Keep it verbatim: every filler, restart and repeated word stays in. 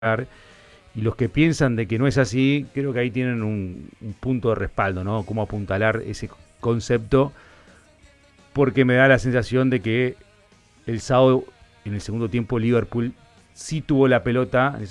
Y los que piensan de que no es así, creo que ahí tienen un, un punto de respaldo, ¿no? Cómo apuntalar ese concepto, porque me da la sensación de que el sábado, en el segundo tiempo, Liverpool sí tuvo la pelota,